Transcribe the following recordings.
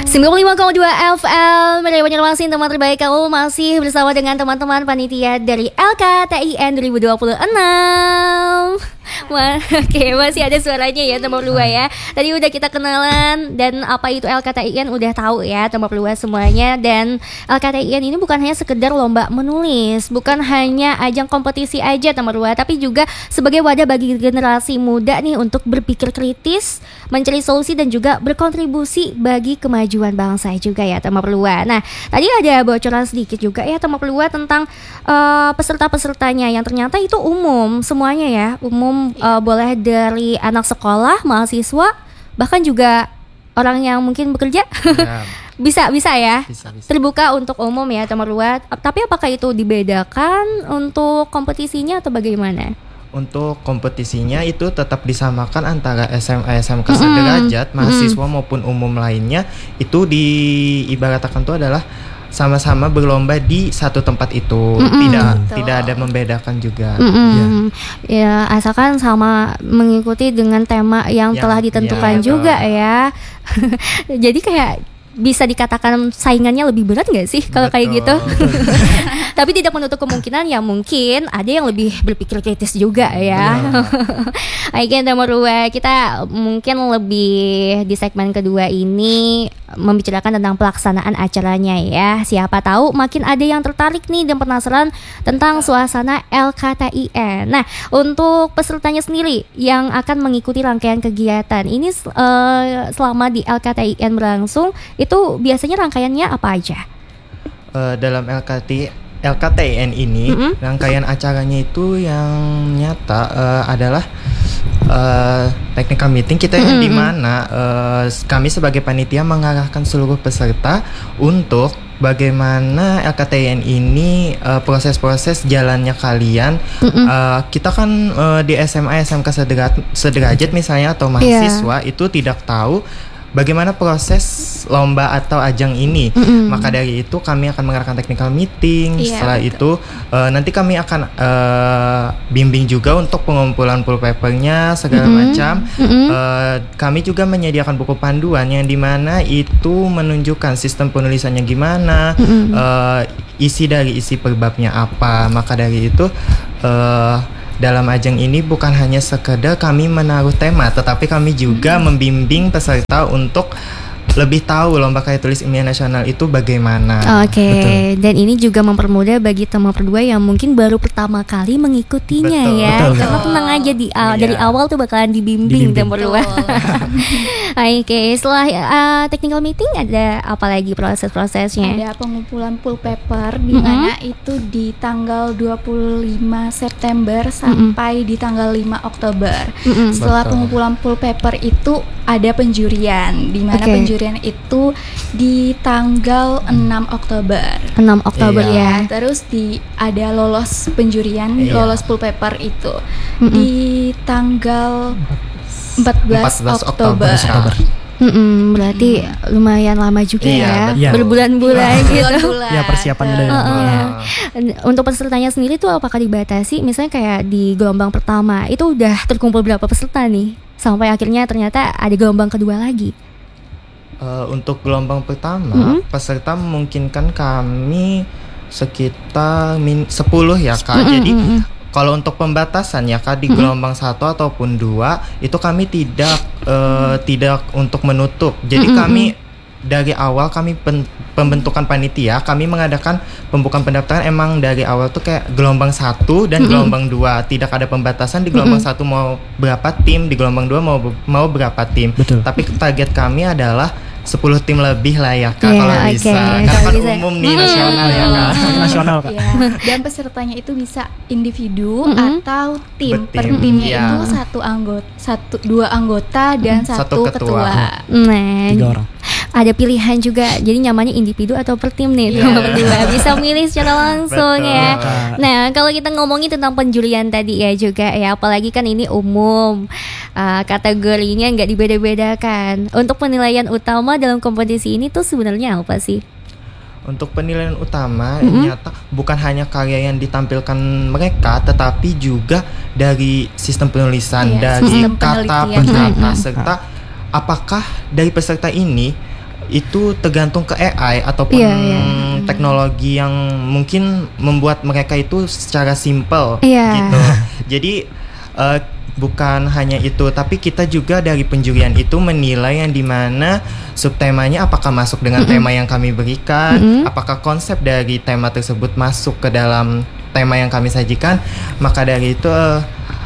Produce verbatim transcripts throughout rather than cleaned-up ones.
sembilan puluh lima koma dua F M dari Banjarmasin, teman terbaik kamu masih bersama dengan teman-teman panitia dari L K T I N dua ribu dua puluh enam. Wah, oke, okay, masih ada suaranya ya teman dua ya. Tadi udah kita kenalan dan apa itu L K T I N udah tahu ya teman dua semuanya. Dan L K T I N ini bukan hanya sekedar lomba menulis, bukan hanya ajang kompetisi aja teman dua, tapi juga sebagai wadah bagi generasi muda nih untuk berpikir kritis, mencari solusi dan juga berkontribusi bagi kemajuan bangsa juga ya teman dua. Nah, tadi ada bocoran sedikit juga ya teman dua tentang uh, peserta-pesertanya yang ternyata itu umum semuanya ya, umum. Uh, boleh dari anak sekolah, mahasiswa, bahkan juga orang yang mungkin bekerja. Ya. bisa bisa ya bisa, bisa. Terbuka untuk umum ya teman dua. Tapi apakah itu dibedakan untuk kompetisinya atau bagaimana? Untuk kompetisinya itu tetap disamakan antara S M A S M K sederajat, mm-hmm. mahasiswa mm-hmm. maupun umum lainnya. Itu diibaratkan itu adalah sama-sama berlomba di satu tempat itu, mm-hmm. tidak Betul. tidak ada membedakan juga. Mm-hmm. Ya. ya asalkan sama mengikuti dengan tema yang ya, telah ditentukan ya, juga betul. ya. Jadi kayak bisa dikatakan saingannya lebih berat nggak sih kalau kayak gitu? Tapi tidak menutup kemungkinan ya mungkin ada yang lebih berpikir kritis juga ya. Oke, nomor dua kita mungkin lebih di segmen kedua ini membicarakan tentang pelaksanaan acaranya ya. Siapa tahu makin ada yang tertarik nih dan penasaran tentang suasana L K T I N. Nah, untuk pesertanya sendiri yang akan mengikuti rangkaian kegiatan ini uh, selama di L K T I N berlangsung, itu biasanya rangkaiannya apa aja? Uh, dalam L K T L K T I N ini, mm-hmm. rangkaian acaranya itu yang nyata uh, adalah uh, technical meeting kita, mm-hmm. di mana uh, kami sebagai panitia mengarahkan seluruh peserta untuk bagaimana L K T I N ini uh, proses-proses jalannya kalian. Mm-hmm. Uh, kita kan uh, di S M A S M K sederajat, sederajat misalnya atau mahasiswa yeah. itu tidak tahu bagaimana proses lomba atau ajang ini. Mm-hmm. Maka dari itu kami akan mengadakan technical meeting. Yeah, Setelah betul. itu uh, nanti kami akan uh, bimbing juga untuk pengumpulan pulpapernya segala mm-hmm. macam. Mm-hmm. Uh, kami juga menyediakan buku panduan yang dimana itu menunjukkan sistem penulisannya gimana, mm-hmm. uh, isi dari isi perbabnya apa. Maka dari itu uh, dalam ajang ini bukan hanya sekedar kami menaruh tema, tetapi kami juga hmm. membimbing peserta untuk lebih tahu lomba karya tulis ilmiah nasional itu bagaimana. Oke, okay. Dan ini juga mempermudah bagi teman berdua yang mungkin baru pertama kali mengikutinya. Betul. ya. Betul. Karena tenang aja di uh, iya. dari awal tuh bakalan dibimbing, dibimbing. teman berdua. Oke, okay. Setelah uh, technical meeting ada apa lagi proses-prosesnya? Ada pengumpulan pulpaper di mana mm-hmm. itu di tanggal dua puluh lima September sampai mm-hmm. di tanggal lima Oktober. Mm-hmm. Setelah Betul. pengumpulan pulpaper itu ada penjurian di mana okay. penjurian itu di tanggal enam Oktober. enam Oktober iya. ya. Terus di ada lolos penjurian, iya. lolos pulpaper itu mm-hmm. di tanggal empat belas Oktober. Oktober. Mm-mm, berarti hmm. lumayan lama juga iya, ya, betul. berbulan-bulan gitu. Ya persiapannya dari uh-uh. Untuk pesertanya sendiri tuh apakah dibatasi? Misalnya kayak di gelombang pertama itu udah terkumpul berapa peserta nih? Sampai akhirnya ternyata ada gelombang kedua lagi. Uh, untuk gelombang pertama, mm-hmm. peserta memungkinkan kami sekitar min- sepuluh ya Kak. Mm-hmm. Jadi kalau untuk pembatasan ya Kak di mm-hmm. gelombang satu ataupun dua itu kami tidak uh, tidak untuk menutup. Jadi mm-hmm. kami dari awal kami pen, pembentukan panitia kami mengadakan pembukaan pendaftaran emang dari awal tuh kayak gelombang satu dan mm-hmm. gelombang dua, tidak ada pembatasan di gelombang mm-hmm. satu mau berapa tim, di gelombang dua mau mau berapa tim. Betul. Tapi target kami adalah sepuluh tim lebih lah ya Kak, yeah, kalau okay. bisa. Karena kan bisa. Umum nih hmm. nasional ya Kak. Nasional Kak. Ya. Dan pesertanya itu bisa individu mm-hmm. atau tim. Betim, per timnya ya. itu satu anggota, satu dua anggota dan mm. satu, satu ketua. ketua. Nah, tiga orang. Ada pilihan juga, jadi nyamannya individu atau per tim nih, yeah. teman berdua bisa milih secara langsung. Betul. Ya. Nah, kalau kita ngomongin tentang penjurian tadi ya juga ya, apalagi kan ini umum, uh, kategorinya nggak dibeda-bedakan. Untuk penilaian utama dalam kompetisi ini tuh sebenarnya apa sih? Untuk penilaian utama mm-hmm. nyata bukan hanya karya yang ditampilkan mereka, tetapi juga dari sistem penulisan, iya, dari sistem kata per kata, serta apakah dari peserta ini itu tergantung ke A I ataupun yeah, yeah. teknologi yang mungkin membuat mereka itu secara simple yeah. gitu. Jadi uh, bukan hanya itu, tapi kita juga dari penjurian itu menilai yang dimana subtemanya apakah masuk dengan mm-hmm. tema yang kami berikan, mm-hmm. apakah konsep dari tema tersebut masuk ke dalam tema yang kami sajikan. Maka dari itu uh,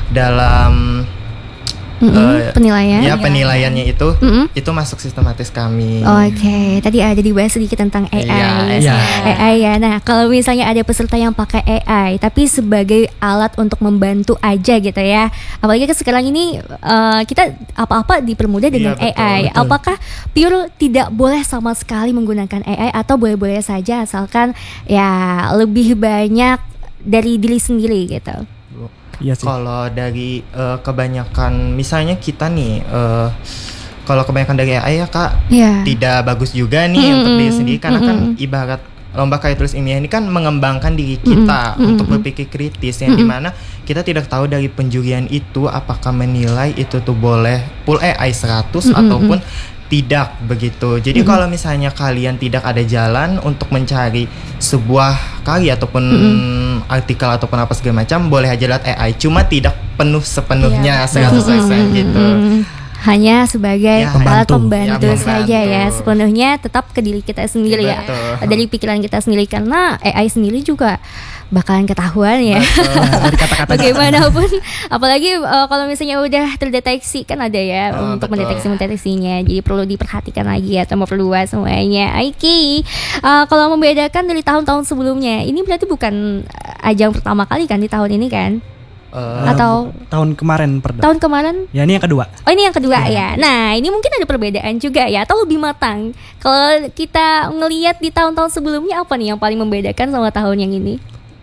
dalam Mm-hmm. Uh, penilaian ya penilaiannya itu mm-hmm. itu masuk sistematis kami. Oke, okay. Tadi ada dibahas sedikit tentang A I. Yeah, yeah. A I ya. Nah, kalau misalnya ada peserta yang pakai A I tapi sebagai alat untuk membantu aja gitu ya. Apalagi kan sekarang ini uh, kita apa-apa dipermudah dengan yeah, betul, A I. Betul. Apakah pure tidak boleh sama sekali menggunakan A I atau boleh-boleh saja asalkan ya lebih banyak dari diri sendiri gitu? Iya sih. Kalau dari uh, kebanyakan misalnya kita nih uh, kalau kebanyakan dari A I ya Kak yeah. tidak bagus juga nih mm-hmm. untuk diri sendiri karena mm-hmm. kan ibarat lomba karya tulis ilmiah ini kan mengembangkan diri kita mm-hmm. untuk berpikir kritis yang mm-hmm. dimana kita tidak tahu dari penjurian itu apakah menilai itu tuh boleh full A I seratus mm-hmm. ataupun tidak begitu. Jadi mm-hmm. kalau misalnya kalian tidak ada jalan untuk mencari sebuah karya ataupun mm-hmm. artikel ataupun apa segala macam, boleh aja lihat A I. Cuma tidak penuh sepenuhnya yeah. seratus persen mm-hmm. gitu. Hanya sebagai ya, alat pembantu ya, saja ya. Sepenuhnya tetap ke diri kita sendiri ya. ya. Dari pikiran kita sendiri karena A I sendiri juga bakalan ketahuan ya. Dari kata-kata bagaimanapun, apalagi uh, kalau misalnya udah terdeteksi kan ada ya oh, untuk mendeteksi mendeteksinya. Jadi perlu diperhatikan lagi ya, atau perlu semuanya. Oke, okay. uh, kalau membedakan dari tahun-tahun sebelumnya, ini berarti bukan ajang pertama kali kan di tahun ini kan? Uh, atau tahun kemarin perdana. Tahun kemarin? Ya ini yang kedua. Oh ini yang kedua ya. ya. Nah ini mungkin ada perbedaan juga ya atau lebih matang. Kalau kita ngelihat di tahun-tahun sebelumnya apa nih yang paling membedakan sama tahun yang ini?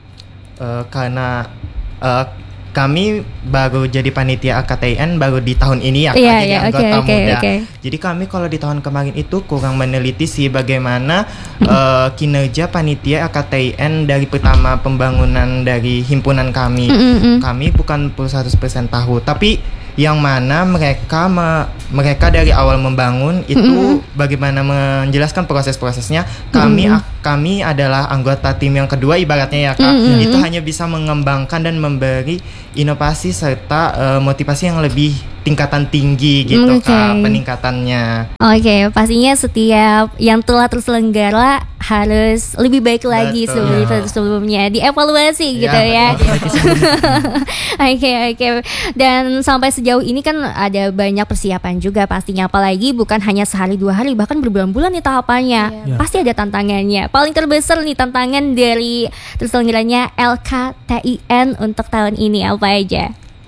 Uh, karena uh, kami baru jadi panitia A K T I N baru di tahun ini ya, yeah, jadi yeah, anggota okay, okay, muda. Okay. Jadi kami kalau di tahun kemarin itu kurang meneliti sih bagaimana uh, kinerja panitia A K T I N dari pertama pembangunan dari himpunan kami. Mm-hmm. Kami bukan seratus persen tahu, tapi yang mana mereka me, mereka dari awal membangun itu mm-hmm. bagaimana menjelaskan proses-prosesnya. Kami mm-hmm. a, kami adalah anggota tim yang kedua ibaratnya ya Kak. Mm-hmm. Itu hanya bisa mengembangkan dan memberi inovasi serta uh, motivasi yang lebih tingkatan tinggi gitu okay. Kak peningkatannya. Oke, okay, pastinya setiap yang telah terselenggara harus lebih baik lagi sebelum ya. sebelumnya dievaluasi ya, gitu ya. Oke oke. Dan sampai sejauh ini kan ada banyak persiapan juga pastinya, apalagi bukan hanya sehari dua hari bahkan berbulan-bulan nih tahapannya. Ya. Pasti ada tantangannya. Paling terbesar nih tantangan dari terselenggaranya L K T I N untuk tahun ini apa aja?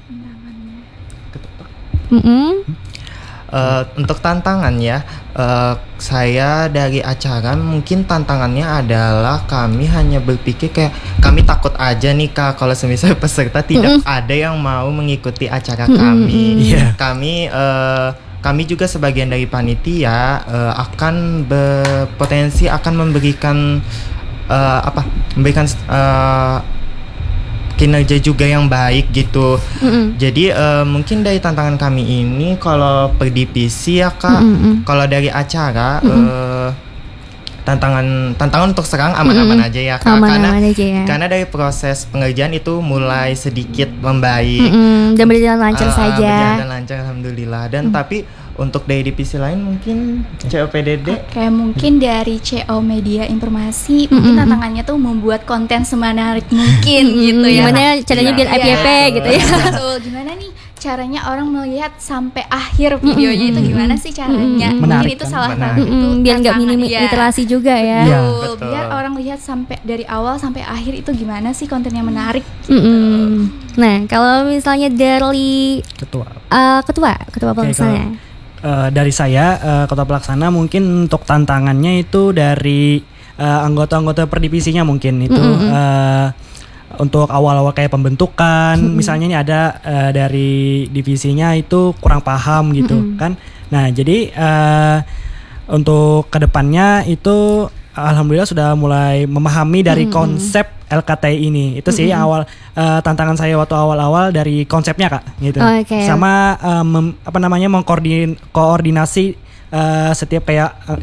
Mm-hmm. Uh, untuk tantangan ya, uh, saya dari acara mungkin tantangannya adalah kami hanya berpikir kayak kami takut aja nih Kak kalau semisal peserta tidak mm-hmm. ada yang mau mengikuti acara mm-hmm. kami. Yeah. Kami uh, kami juga sebagian dari panitia uh, akan berpotensi akan memberikan uh, apa? Memberikan uh, kinerja juga yang baik gitu. Mm-hmm. Jadi uh, mungkin dari tantangan kami ini kalau per divisi ya Kak, mm-hmm. kalau dari acara mm-hmm. uh, tantangan tantangan untuk sekarang aman-aman mm-hmm. aja ya Kak. Aman-aman karena aja ya. Karena dari proses pengerjaan itu mulai sedikit membaik mm-hmm. dan berjalan lancar uh, saja. Berjalan lancar alhamdulillah. Dan mm-hmm. tapi untuk dari divisi lain mungkin C O P D D kayak mungkin dari C O Media Informasi mm-hmm. mungkin tantangannya tuh membuat konten semenarik mungkin gitu ya. Gimana caranya ya, biar F Y P ya, gitu ya. Betul. Gimana nih caranya orang melihat sampai akhir videonya mm-hmm. itu gimana sih caranya? Mm-hmm. Mungkin Menarik, itu kan? salah satu mm-hmm. biar nggak minim ya. literasi juga ya. Betul. Ya, betul. Biar orang lihat sampai dari awal sampai akhir itu gimana sih konten yang menarik gitu. Mm-hmm. Nah, kalau misalnya dari ketua uh, ketua ketua pelaksana. Okay, Uh, dari saya uh, ketua pelaksana mungkin untuk tantangannya itu dari uh, anggota-anggota per divisinya mungkin itu mm-hmm. uh, untuk awal-awal kayak pembentukan mm-hmm. misalnya ini ada uh, dari divisinya itu kurang paham gitu mm-hmm. kan. Nah jadi uh, untuk kedepannya itu alhamdulillah sudah mulai memahami dari mm-hmm. konsep L K T I ini. Itu sih mm-hmm. awal uh, tantangan saya waktu awal-awal dari konsepnya Kak gitu. Okay. Sama um, mem, apa namanya mengkoordinasi uh, setiap kayak uh,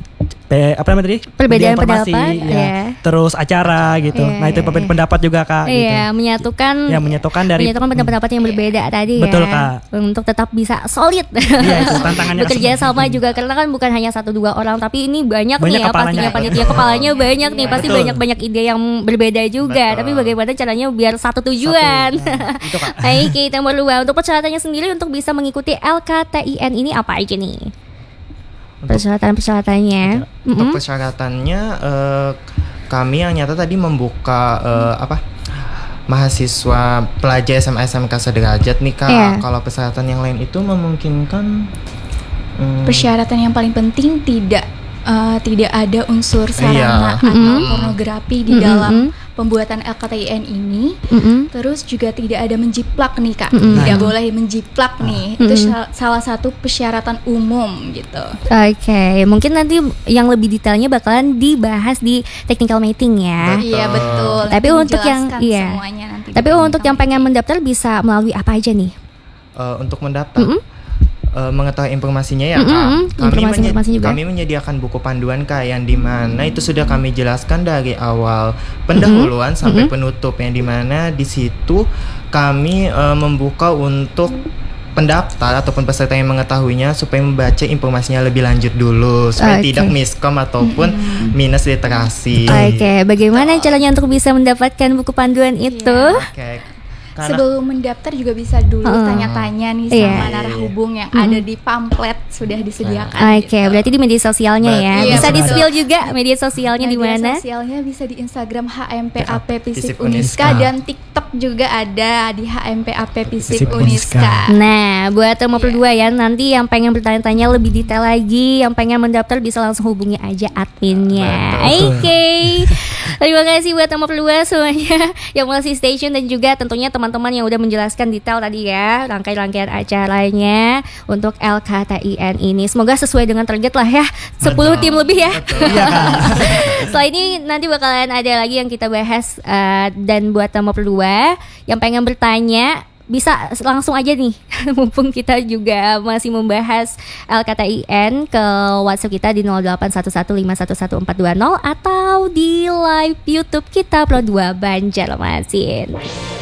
Pe, apa namanya tadi? Perbedaan informasi, pendapat, ya. ya. Terus acara gitu. Iya, Nah, itu iya, perbedaan iya. pendapat juga Kak gitu. Iya, menyatukan Ya, menyatukan dari menyatukan pendapat-pendapat yang berbeda tadi ya. Betul, Kak. Untuk tetap bisa solid. Iya, itu tantangannya. Bekerja sama juga karena kan bukan hanya satu dua orang tapi ini banyak, Banyak nih ya kepalanya. pastinya panitia kepalanya banyak nih pasti Betul. banyak-banyak ide yang berbeda juga. Betul. Tapi bagaimana caranya biar satu tujuan. Satu, nah, itu, Kak. Oke, nomor dua untuk persyaratannya sendiri untuk bisa mengikuti L K T I N ini apa aja nih? Persyaratan-persyaratannya. Untuk Mm-mm. persyaratannya eh, kami yang nyata tadi membuka eh, apa mahasiswa pelajar S M A S M K sederajat nih Kak. Iya. Kalau persyaratan yang lain itu memungkinkan hmm, Persyaratan yang paling penting tidak eh, tidak ada unsur Iya. sarana atau Mm-mm. pornografi di Mm-mm. dalam pembuatan L K T I N ini. Mm-mm. Terus juga tidak ada menjiplak nih Kak. Mm-mm. Tidak boleh menjiplak nih. Itu Mm-mm. sal- salah satu persyaratan umum gitu. Oke, mungkin nanti yang lebih detailnya bakalan dibahas di technical meeting ya. Betul. Iya betul. Tapi Nanti untuk yang- menjelaskan iya. semuanya nanti. Tapi di untuk yang pengen meeting. mendaftar bisa melalui apa aja nih? eh, untuk mendaftar. Mm-mm. eh, mengetahui informasinya ya Mm-mm, Kak. Kami, informasi-informasi menye- juga. kami menyediakan buku panduan Kak yang dimana itu sudah kami jelaskan dari awal pendahuluan sampai Mm-mm. penutup yang dimana di situ kami eh, membuka untuk pendaftar ataupun peserta yang mengetahuinya supaya membaca informasinya lebih lanjut dulu supaya Oke. tidak miskom ataupun minus literasi. Oke, bagaimana caranya untuk bisa mendapatkan buku panduan itu? Oke. Karena Sebelum mendaftar juga bisa dulu Heeh. tanya-tanya nih Iya. sama narahubung yang Mm-mm. ada di pamflet sudah disediakan. Oke, gitu. berarti di media sosialnya ya. Betul. Bisa Iya, di betul. spill juga media sosialnya di Media mana? sosialnya bisa di Instagram H M P A P Visip Pisip Uniska. Uniska dan TikTok juga ada di H M P A P Pisip Visip Uniska. Uniska. Nah, buat yang mau Iya. berdua ya, nanti yang pengen bertanya-tanya lebih detail lagi, yang pengen mendaftar bisa langsung hubungi aja adminnya. Betul. Oke. Terima kasih buat yang mau berdua semuanya yang masih stay tune dan juga tentunya teman-teman yang udah menjelaskan detail tadi ya rangkaian-rangkaian acaranya untuk L K T I N ini. Semoga sesuai dengan target lah ya. sepuluh Betul. tim lebih ya. Betul. Iya, Kak. Setelah ini nanti bakalan ada lagi yang kita bahas eh, dan buat yang mau berdua yang pengen bertanya bisa langsung aja nih mumpung kita juga masih membahas L K T I N ke WhatsApp kita di nol delapan satu satu lima satu satu empat dua nol atau di live YouTube kita Pro dua Banjarmasin.